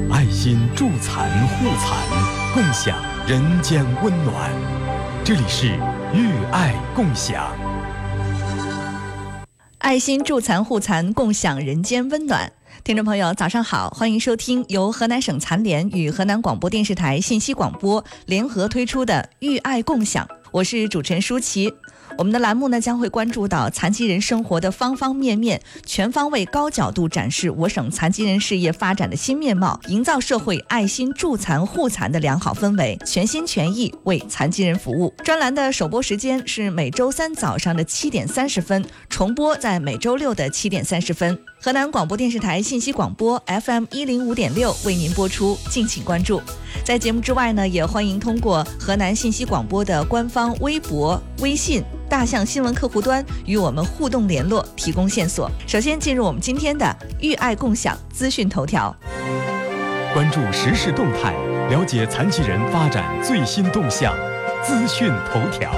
爱心助残护残，共享人间温暖。这里是寓爱共享。 爱心助残护残，共享人间温暖。听众朋友早上好，欢迎收听由河南省残联与河南广播电视台信息广播联合推出的寓爱共享，我是主持人舒淇。我们的栏目呢，将会关注到残疾人生活的方方面面，全方位高角度展示我省残疾人事业发展的新面貌，营造社会爱心助残护残的良好氛围，全心全意为残疾人服务。专栏的首播时间是每周三早上的7点30分，重播在每周六的7点30分。河南广播电视台信息广播 FM105.6 为您播出，敬请关注。在节目之外呢，也欢迎通过河南信息广播的官方微博、微信、大象新闻客户端与我们互动联络，提供线索。首先进入我们今天的寓爱共享资讯头条， 关注时事动态，了解残疾人发展最新动向，资讯头条。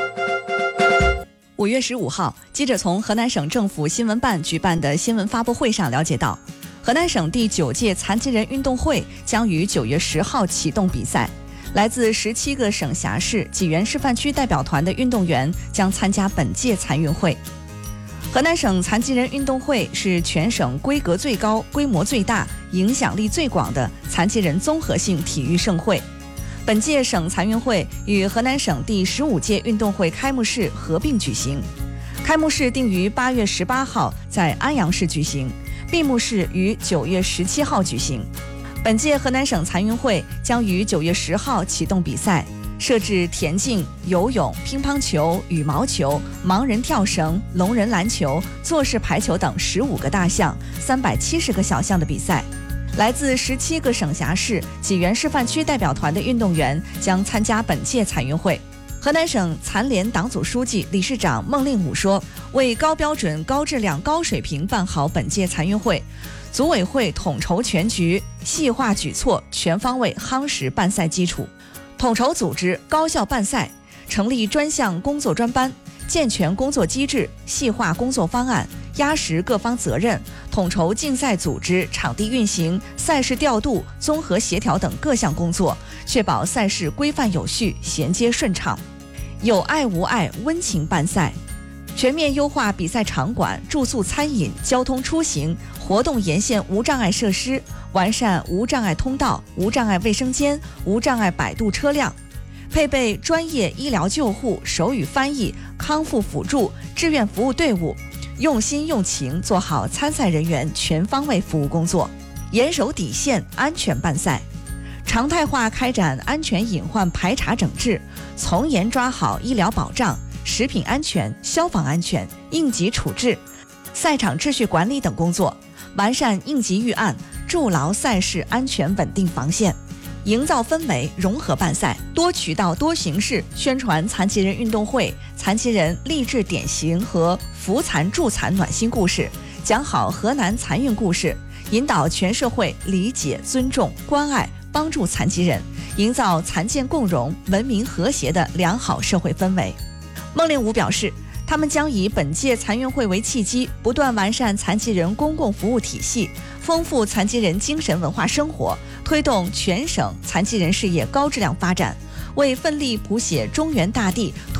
5月15号，记者从河南省政府新闻办举办的新闻发布会上了解到，河南省第9届残疾人运动会将于9月10号启动比赛。来自17个省辖市、济源示范区代表团的运动员将参加本届残运会。河南省残疾人运动会是全省规格最高、规模最大、影响力最广的残疾人综合性体育盛会。本届省残运会与河南省第15届运动会开幕式合并举行，开幕式定于8月18号在安阳市举行，闭幕式于9月17号举行。本届河南省残运会将于9月10号启动比赛，设置田径、游泳、乒乓球、羽毛球、盲人跳绳、聋人篮球、坐式排球等15个大项、370个小项的比赛。来自17个省辖市、济源示范区代表团的运动员将参加本届残运会。河南省残联党组书记、理事长孟令武说，为高标准、高质量、高水平办好本届残运会，组委会统筹全局，细化举措，全方位夯实办赛基础，统筹组织，高效办赛，成立专项工作专班，健全工作机制，细化工作方案，压实各方责任，统筹竞赛组织、场地运行、赛事调度、综合协调等各项工作，确保赛事规范有序、衔接顺畅，有爱无碍温情办赛。全面优化比赛场馆、住宿、餐饮、交通出行、活动沿线无障碍设施，完善无障碍通道、无障碍卫生间、无障碍摆渡车辆，配备专业医疗救护、手语翻译、康复辅助、志愿服务队伍，用心用情做好参赛人员全方位服务工作，严守底线，安全办赛，常态化开展安全隐患排查整治，从严抓好医疗保障、食品安全、消防安全、应急处置、赛场秩序管理等工作，完善应急预案，筑牢赛事安全稳定防线，营造氛围，融合办赛，多渠道多形式宣传残疾人运动会、残疾人励志典型和扶残助残暖心故事，讲好河南残运故事，引导全社会理解、尊重、关爱、帮助残疾人，营造残健共融、文明和谐的良好社会氛围。孟令武表示，他们将以本届残运会为契机，不断完善残疾人公共服务体系，丰富残疾人精神文化生活，推动全省残疾人事业高质量发展，为奋力谱写中原大地